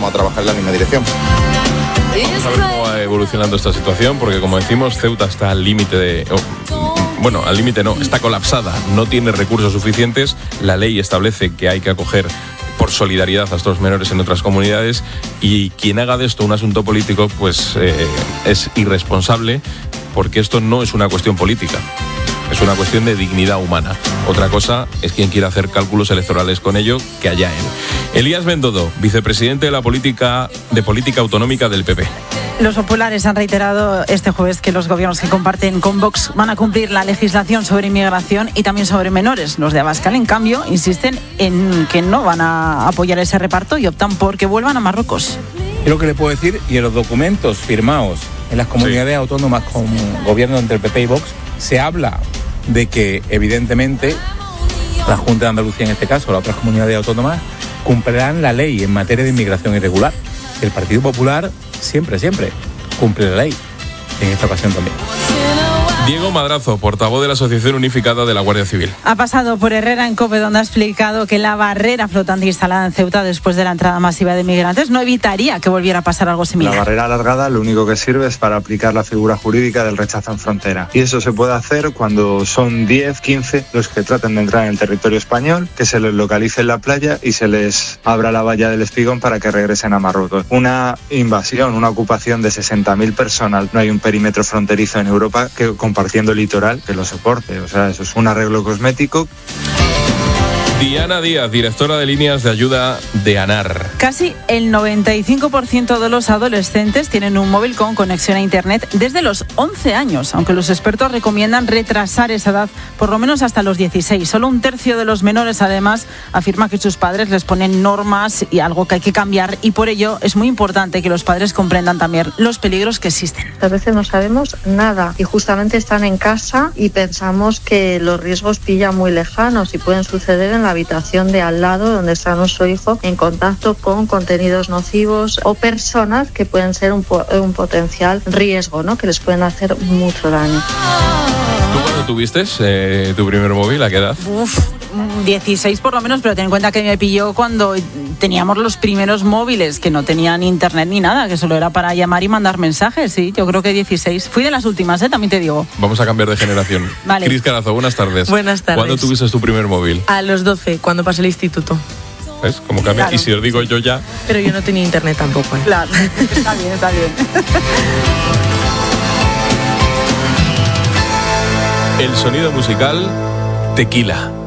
vamos a trabajar en la misma dirección. Vamos a ver cómo va evolucionando esta situación, porque como decimos, Ceuta está al límite al límite no, está colapsada, no tiene recursos suficientes. La ley establece que hay que acoger por solidaridad a estos menores en otras comunidades, y quien haga de esto un asunto político, pues es irresponsable, porque esto no es una cuestión política. Es una cuestión de dignidad humana. Otra cosa es quien quiera hacer cálculos electorales con ello, que allá él. Elías Bendodo, vicepresidente de la política autonómica del PP. Los populares han reiterado este jueves que los gobiernos que comparten con Vox van a cumplir la legislación sobre inmigración y también sobre menores. Los de Abascal, en cambio, insisten en que no van a apoyar ese reparto y optan por que vuelvan a Marruecos. Yo lo que le puedo decir, y en los documentos firmados en las comunidades autónomas con gobierno entre el PP y Vox, se habla de que, evidentemente, la Junta de Andalucía, en este caso, las otras comunidades autónomas, cumplirán la ley en materia de inmigración irregular. El Partido Popular siempre cumple la ley, en esta ocasión también. Diego Madrazo, portavoz de la Asociación Unificada de la Guardia Civil. Ha pasado por Herrera en COPE, donde ha explicado que la barrera flotante instalada en Ceuta después de la entrada masiva de migrantes no evitaría que volviera a pasar algo similar. La barrera alargada lo único que sirve es para aplicar la figura jurídica del rechazo en frontera. Y eso se puede hacer cuando son 10, 15 los que traten de entrar en el territorio español, que se les localice en la playa y se les abra la valla del Espigón para que regresen a Marruecos. Una invasión, una ocupación de 60.000 personas. No hay un perímetro fronterizo en Europa que compartiendo el litoral que lo soporte. O sea, eso es un arreglo cosmético. Diana Díaz, directora de líneas de ayuda de ANAR. Casi el 95% de los adolescentes tienen un móvil con conexión a Internet desde los 11 años, aunque los expertos recomiendan retrasar esa edad por lo menos hasta los 16. Solo un tercio de los menores, además, afirma que sus padres les ponen normas y algo que hay que cambiar, y por ello es muy importante que los padres comprendan también los peligros que existen. A veces no sabemos nada y justamente están en casa y pensamos que los riesgos pillan muy lejanos y pueden suceder en la habitación de al lado donde está nuestro hijo en contacto con contenidos nocivos o personas que pueden ser un potencial riesgo, ¿no? Que les pueden hacer mucho daño. ¿Tú cuándo tuviste tu primer móvil? ¿A qué edad? 16 por lo menos, pero ten en cuenta que me pilló cuando teníamos los primeros móviles que no tenían internet ni nada, que solo era para llamar y mandar mensajes. Sí, yo creo que 16. Fui de las últimas, también te digo. Vamos a cambiar de generación. Vale. Cris Carazo, buenas tardes. Buenas tardes. ¿Cuándo tuviste tu primer móvil? A los 12, cuando pasé el instituto. ¿Ves? Como cambia. Claro. Y si os digo yo ya... Pero yo no tenía internet tampoco. Claro, está bien, está bien. El sonido musical Tequila.